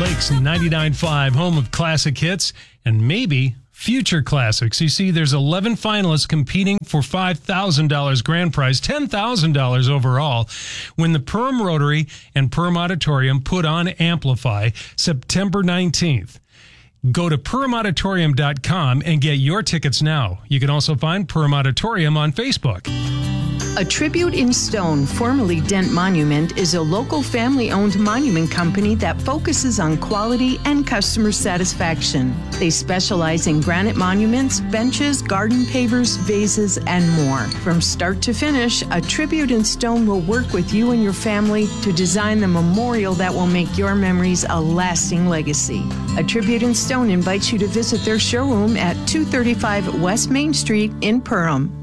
Lakes 99.5, home of classic hits and maybe future classics. You see, there's 11 finalists competing for $5,000 grand prize, $10,000 overall, when the Perham Rotary and Perham Auditorium put on Amplify September 19th. Go to PerhamAuditorium.com and get your tickets now. You can also find Perham Auditorium on Facebook. A Tribute in Stone, formerly Dent Monument, is a local family-owned monument company that focuses on quality and customer satisfaction. They specialize in granite monuments, benches, garden pavers, vases, and more. From start to finish, A Tribute in Stone will work with you and your family to design the memorial that will make your memories a lasting legacy. A Tribute in Stone invites you to visit their showroom at 235 West Main Street in Perham.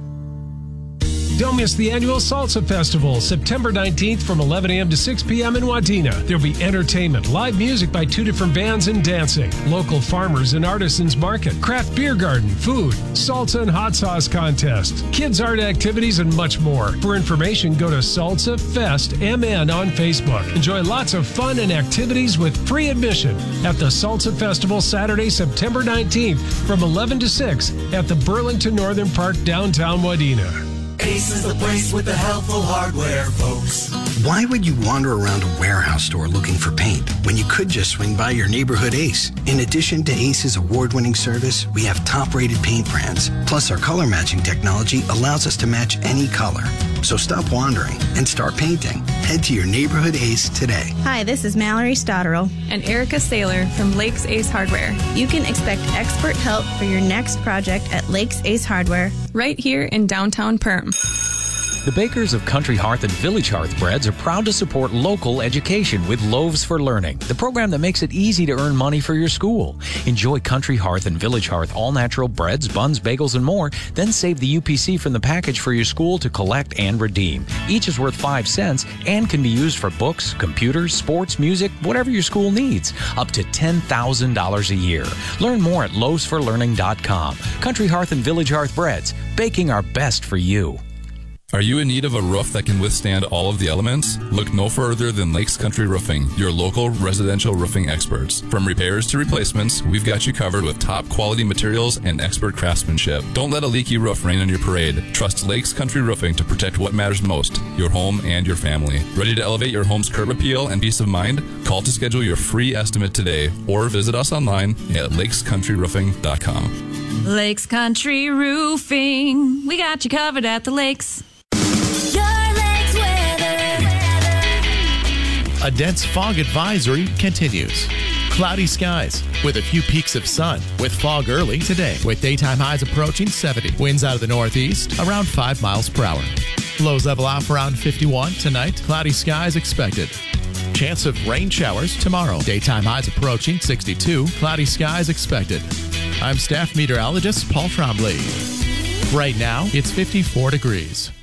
Don't miss the annual Salsa Festival, September 19th from 11 a.m. to 6 p.m. in Wadena. There'll be entertainment, live music by 2 different bands, and dancing. Local farmers and artisans market, craft beer garden, food, salsa and hot sauce contest, kids art activities, and much more. For information, go to Salsa Fest MN on Facebook. Enjoy lots of fun and activities with free admission at the Salsa Festival Saturday, September 19th from 11 to 6 at the Burlington Northern Park, downtown Wadena. Ace is the place with the helpful hardware, folks. Why would you wander around a warehouse store looking for paint when you could just swing by your neighborhood Ace? In addition to Ace's award-winning service, we have top-rated paint brands. Plus, our color matching technology allows us to match any color. So stop wandering and start painting. Head to your neighborhood Ace today. Hi, this is Mallory Stotterell and Erica Saylor from Lakes Ace Hardware. You can expect expert help for your next project at Lakes Ace Hardware, right here in downtown Perham. The bakers of Country Hearth and Village Hearth Breads are proud to support local education with Loaves for Learning, the program that makes it easy to earn money for your school. Enjoy Country Hearth and Village Hearth all-natural breads, buns, bagels, and more. Then save the UPC from the package for your school to collect and redeem. Each is worth 5 cents and can be used for books, computers, sports, music, whatever your school needs. Up to $10,000 a year. Learn more at loavesforlearning.com. Country Hearth and Village Hearth Breads, baking our best for you. Are you in need of a roof that can withstand all of the elements? Look no further than Lakes Country Roofing, your local residential roofing experts. From repairs to replacements, we've got you covered with top quality materials and expert craftsmanship. Don't let a leaky roof rain on your parade. Trust Lakes Country Roofing to protect what matters most, your home and your family. Ready to elevate your home's curb appeal and peace of mind? Call to schedule your free estimate today or visit us online at lakescountryroofing.com. Lakes Country Roofing. We got you covered at the lakes. A dense fog advisory continues. Cloudy skies with a few peaks of sun with fog early today with daytime highs approaching 70. Winds out of the northeast around 5 miles per hour. Lows level off around 51 tonight. Cloudy skies expected. Chance of rain showers tomorrow. Daytime highs approaching 62. Cloudy skies expected. I'm staff meteorologist Paul Trombley. Right now, it's 54 degrees.